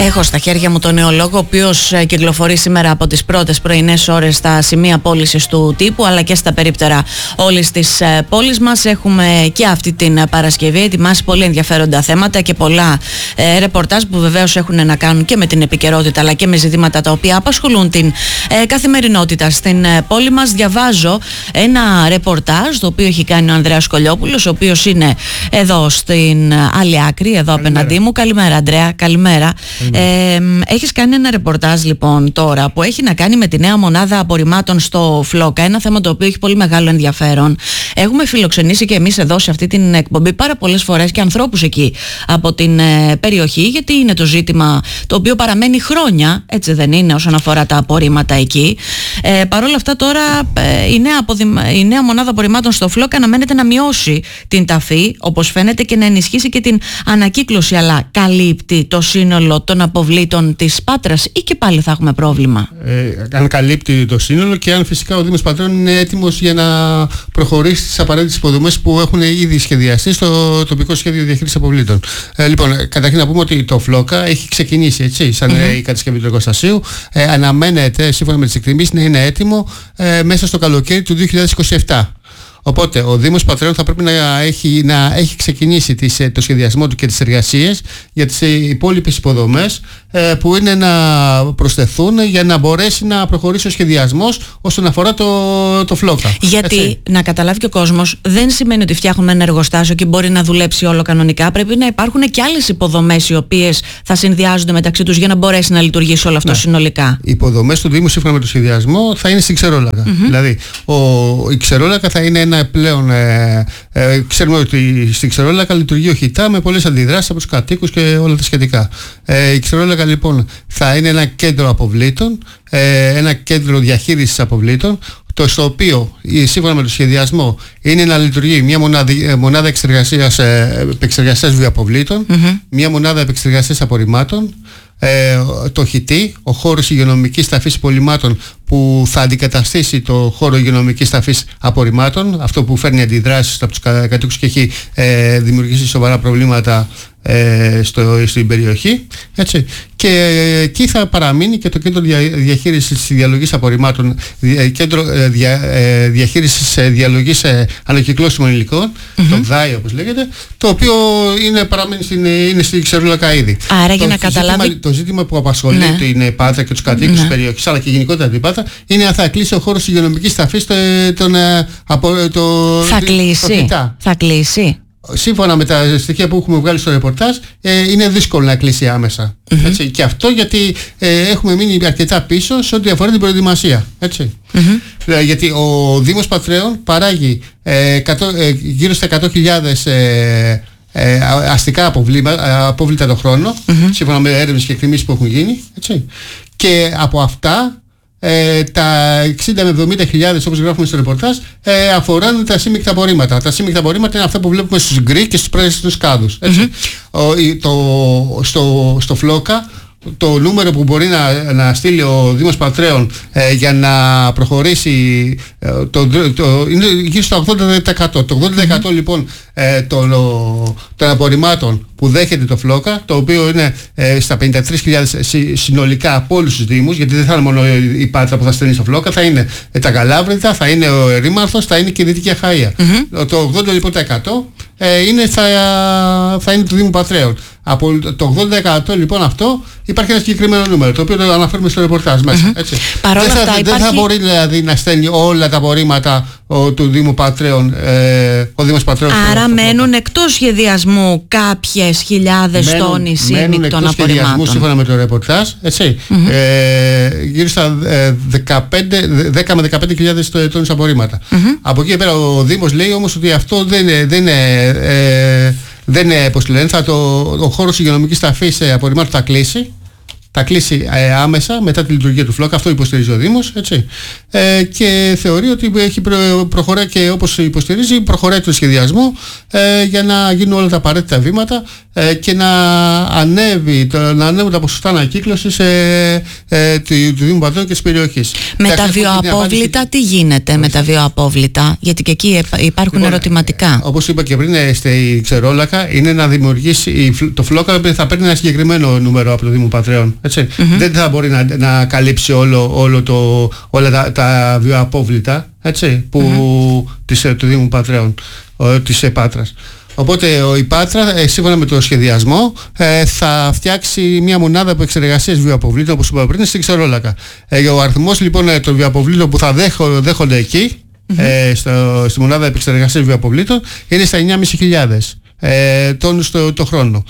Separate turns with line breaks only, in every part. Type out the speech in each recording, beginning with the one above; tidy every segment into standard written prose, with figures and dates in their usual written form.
Έχω στα χέρια μου τον νεολόγο, ο οποίος κυκλοφορεί σήμερα από τις πρώτες πρωινές ώρες στα σημεία πώλησης του τύπου, αλλά και στα περίπτερα όλης της πόλης μας. Έχουμε και αυτή την Παρασκευή ετοιμάσει πολύ ενδιαφέροντα θέματα και πολλά ρεπορτάζ που βεβαίως έχουν να κάνουν και με την επικαιρότητα, αλλά και με ζητήματα τα οποία απασχολούν την καθημερινότητα στην πόλη μας. Διαβάζω ένα ρεπορτάζ το οποίο έχει κάνει ο Ανδρέας Κολιόπουλος, ο οποίος είναι εδώ στην άλλη άκρη, εδώ απέναντί μου. Καλημέρα, Ανδρέα. Καλημέρα. Έχεις κάνει ένα ρεπορτάζ λοιπόν τώρα που έχει να κάνει με τη νέα μονάδα απορριμμάτων στο Φλόκα, ένα θέμα το οποίο έχει πολύ μεγάλο ενδιαφέρον. Έχουμε φιλοξενήσει και εμείς εδώ σε αυτή την εκπομπή πάρα πολλές φορές και ανθρώπους εκεί από την περιοχή, γιατί είναι το ζήτημα το οποίο παραμένει χρόνια, έτσι δεν είναι, όσον αφορά τα απορρίμματα εκεί. Παρ' όλα αυτά τώρα η νέα μονάδα απορριμμάτων στο Φλόκα αναμένεται να μειώσει την ταφή, όπως φαίνεται, και να ενισχύσει και την ανακύκλωση, αλλά καλύπτει το σύνολο των αποβλήτων της Πάτρας ή και πάλι θα έχουμε πρόβλημα?
Αν καλύπτει το σύνολο και αν φυσικά ο Δήμος Πατρών είναι έτοιμος για να προχωρήσει στις απαραίτητες υποδομές που έχουν ήδη σχεδιαστεί στο τοπικό σχέδιο διαχείρισης αποβλήτων. Λοιπόν, καταρχήν να πούμε ότι το Φλόκα έχει ξεκινήσει, έτσι, σαν η κατασκευή του εργοστασίου. Αναμένεται, σύμφωνα με τις εκτιμήσεις, να είναι έτοιμο μέσα στο καλοκαίρι του 2027. Οπότε ο Δήμος Πατρών θα πρέπει να έχει ξεκινήσει το σχεδιασμό του και τις εργασίες για τις υπόλοιπες υποδομές που είναι να προσθεθούν για να μπορέσει να προχωρήσει ο σχεδιασμός όσον αφορά το Φλόκα.
Γιατί, έτσι, να καταλάβει και ο κόσμος, δεν σημαίνει ότι φτιάχνουμε ένα εργοστάσιο και μπορεί να δουλέψει όλο κανονικά. Πρέπει να υπάρχουν και άλλες υποδομές οι οποίες θα συνδυάζονται μεταξύ τους για να μπορέσει να λειτουργήσει όλο αυτό συνολικά.
Οι υποδομές του Δήμου, σύμφωνα με το σχεδιασμό, θα είναι στην Ξερόλακα. Δηλαδή, η Ξερόλακα θα είναι ένα πλέον. Ξέρουμε ότι στην Ξερόλακα λειτουργεί ο ΧΙΤΑ με πολλές αντιδράσεις από τους κατοίκους και όλα τα σχετικά. Η Ξερόλακα λοιπόν θα είναι ένα κέντρο αποβλήτων, ένα κέντρο διαχείρισης αποβλήτων, στο οποίο σύμφωνα με το σχεδιασμό είναι να λειτουργεί μια μονάδα επεξεργασίας βιοαποβλήτων, μια μονάδα επεξεργασίας απορριμμάτων, το ΧΙΤΗ, ο χώρος υγειονομικής ταφής υπολειμμάτων, που θα αντικαταστήσει το χώρο υγειονομικής ταφής απορριμμάτων, αυτό που φέρνει αντιδράσεις από τους κατοίκους και έχει δημιουργήσει σοβαρά προβλήματα στην περιοχή, έτσι. Και εκεί θα παραμείνει και το κέντρο διαχείρισης διαλογής απορριμμάτων, κέντρο διαχείρισης διαλογής ανακυκλώσιμων υλικών, το ΔΑΙ όπως λέγεται, το οποίο παραμένει στην Ξερόλακα ήδη.
Άρα για να καταλάβει...
Το ζήτημα που απασχολεί την Πάτρα και τους κατοίκους της περιοχής, αλλά και γενικότερα την Πάτρα, είναι αν θα κλείσει ο χώρος υγειονομικής ταφής
Θα κλείσει.
Σύμφωνα με τα στοιχεία που έχουμε βγάλει στο ρεπορτάζ, είναι δύσκολο να κλείσει άμεσα. Έτσι. Και αυτό γιατί έχουμε μείνει αρκετά πίσω σε ό,τι αφορά την προετοιμασία. Έτσι. Γιατί ο Δήμος Πατρέων παράγει γύρω στα 100.000 αστικά απόβλητα το χρόνο, σύμφωνα με έρευνες και εκτιμήσεις που έχουν γίνει. Έτσι. Και από αυτά τα 60 με 70.000, όπως γράφουμε στο ρεπορτάζ, αφορούν τα σύμμικτα απορρίμματα. Τα σύμμικτα απορρίμματα είναι αυτά που βλέπουμε στους γκρι και στους πράσινους κάδους. Στο Φλόκα, το νούμερο που μπορεί να στείλει ο Δήμος Πατρέων για να προχωρήσει είναι γύρω στο 80%. Το 80% λοιπόν των απορριμμάτων που δέχεται το Φλόκα, το οποίο είναι στα 53.000 συνολικά από όλους τους Δήμους, γιατί δεν θα είναι μόνο η Πάτρα που θα στέλνει στο Φλόκα, θα είναι τα Καλάβρητα, θα είναι ο Ερήμαρθος, θα είναι και η Δυτική Αχαΐα. Το 80% λοιπόν θα είναι του Δήμου Πατρέων. Από το 80% λοιπόν αυτό υπάρχει ένα συγκεκριμένο νούμερο, το οποίο το αναφέρουμε στο ρεπορτάζ μέσα. Έτσι. Δεν θα μπορεί δηλαδή να στέλνει όλα τα απορρίμματα του Δήμου Πατρέων, ο Δήμος Πατρέων.
Άρα μένουν εκτός σχεδιασμού κάποιες χιλιάδες τόνοι σύμμικτων απορριμμάτων.
Σύμφωνα με το ρεπορτάζ, έτσι. Γύρω στα 10 με 15.000 τόνους απορρίμματα. Από εκεί πέρα ο Δήμος λέει όμως ότι αυτό δεν είναι, πώς λένε, ο χώρος υγειονομικής ταφής απορριμμάτων θα κλείσει. θα κλείσει άμεσα μετά τη λειτουργία του φλόκα. Αυτό υποστηρίζει ο Δήμος, έτσι. Και θεωρεί ότι προχωράει, και όπως υποστηρίζει, προχωράει το σχεδιασμό για να γίνουν όλα τα απαραίτητα βήματα και να ανέβουν τα ποσοστά ανακύκλωσης του Δήμου Πατρών και της περιοχής.
Με τα βιοαπόβλητα τι γίνεται με τα βιοαπόβλητα, γιατί και εκεί υπάρχουν ερωτηματικά.
Όπως είπα και πριν, στη Ξερόλακα είναι να δημιουργήσει, το φλόκα θα παίρνει ένα συγκεκριμένο νούμερο από το Δήμο Πατρέων. Δεν θα μπορεί να καλύψει όλα τα βιοαπόβλητα, έτσι, του Δήμου Πατρέων, της Πάτρας. Οπότε η Πάτρα, σύμφωνα με το σχεδιασμό, θα φτιάξει μια μονάδα επεξεργασίας βιοαποβλήτων, όπως είπα πριν, στην Ξερόλακα. Ο αριθμός λοιπόν των βιοαποβλήτων που θα δέχονται εκεί, στη μονάδα επεξεργασίας βιοαποβλήτων, είναι στα 9.500 τόνους το χρόνο.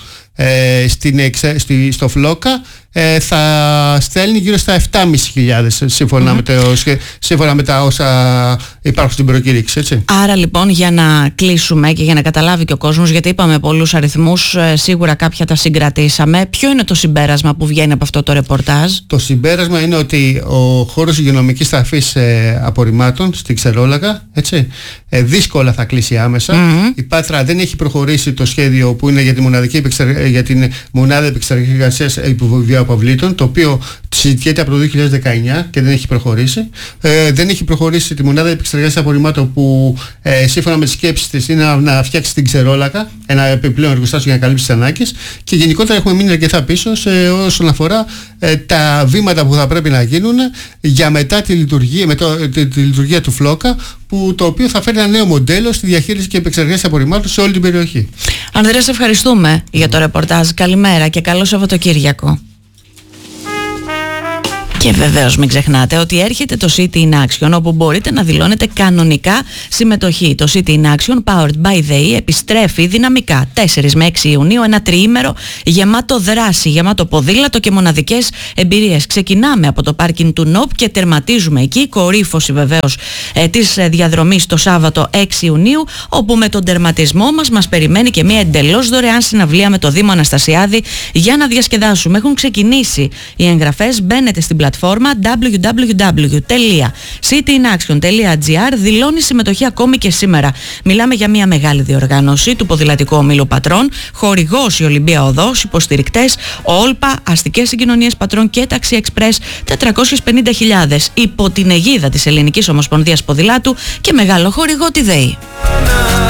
Στο φλόκα θα στέλνει γύρω στα 7.500 σύμφωνα με τα όσα υπάρχουν στην προκήρυξη, έτσι.
Άρα λοιπόν, για να κλείσουμε και για να καταλάβει και ο κόσμος, γιατί είπαμε πολλούς αριθμούς, σίγουρα κάποια τα συγκρατήσαμε, ποιο είναι το συμπέρασμα που βγαίνει από αυτό το ρεπορτάζ?
Το συμπέρασμα είναι ότι ο χώρος υγειονομικής ταφής απορριμμάτων στην Ξερόλακα, έτσι, δύσκολα θα κλείσει άμεσα. Η Πάτρα δεν έχει προχωρήσει το σχέδιο που είναι για την μονάδα επεξεργασίας βιοαποβλήτων, το οποίο συζητιέται από το 2019 και δεν έχει προχωρήσει. Δεν έχει προχωρήσει τη μονάδα επεξεργασίας απορριμμάτων που σύμφωνα με τις σκέψεις της είναι να φτιάξει στην Ξερόλακα ένα επιπλέον εργοστάσιο για να καλύψει τις ανάγκες, και γενικότερα έχουμε μείνει αρκετά πίσω όσον αφορά τα βήματα που θα πρέπει να γίνουν για μετά τη λειτουργία του φλόκα, το οποίο θα φέρει ένα νέο μοντέλο στη διαχείριση και επεξεργασία απορριμμάτων σε όλη την περιοχή.
Ανδρέα, σε ευχαριστούμε για το ρεπορτάζ. Καλημέρα και καλό Σαββατοκύριακο. Και βεβαίως μην ξεχνάτε ότι έρχεται το City in Action, όπου μπορείτε να δηλώνετε κανονικά συμμετοχή. Το City in Action Powered by the E επιστρέφει δυναμικά 4 με 6 Ιουνίου, ένα τριήμερο γεμάτο δράση, γεμάτο ποδήλατο και μοναδικές εμπειρίες. Ξεκινάμε από το πάρκινγκ του ΝΟΠ και τερματίζουμε εκεί, κορύφωση βεβαίως της διαδρομής το Σάββατο 6 Ιουνίου, όπου με τον τερματισμό μας περιμένει και μια εντελώς δωρεάν συναυλία με το Δήμο Αναστασιάδη για να διασκεδάσουμε. Έχουν ξεκινήσει οι εγγραφές, μπαίνετε στην πλατφόρμα www.cityinaction.gr, δηλώνει συμμετοχή ακόμη και σήμερα. Μιλάμε για μια μεγάλη διοργάνωση του Ποδηλατικού Ομίλου Πατρών, χορηγός η Ολυμπία Οδός, υποστηρικτές Όλπα, αστικές συγκοινωνίες Πατρών και Ταξί Εξπρές, 450.000 υπό την αιγίδα της Ελληνικής Ομοσπονδίας Ποδηλάτου και μεγάλο χορηγό τη ΔΕΗ.